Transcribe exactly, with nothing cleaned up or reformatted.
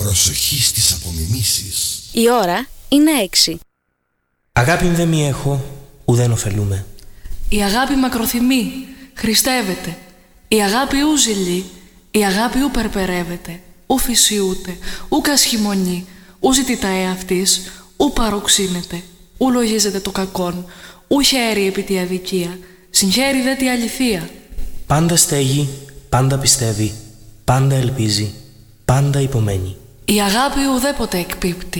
Προσοχή στις απομιμήσεις. Η ώρα είναι έξι. Αγάπη δε μη έχω, ουδέν ωφελούμε. Η αγάπη μακροθυμεί, χριστεύεται. Η αγάπη ου ζηλεί, η αγάπη ου περπερεύεται. Ου φυσιούται, ου κασχημονεί, ου ζητητά εαυτής, ου παροξύνεται, ου λογίζεται το κακόν, ου χαίρει επί τη αδικία, συγχαίρει δε τη αληθεία. Πάντα στέγει, πάντα πιστεύει, πάντα ελπίζει, πάντα υπομένει. Η αγάπη ουδέποτε εκπίπτει,